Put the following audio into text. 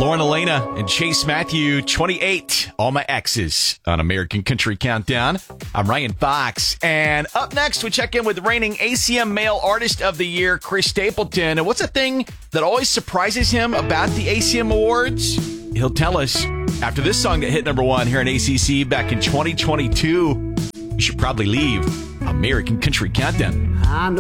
Lauren Elena and Chase Matthew, 28, All My Exes on American Country Countdown. I'm Ryan Fox. And up next, we check in with reigning ACM Male Artist of the Year, Chris Stapleton. And what's a thing that always surprises him about the ACM Awards? He'll tell us after this song that hit number one here in ACC back in 2022. You should probably leave American Country Countdown.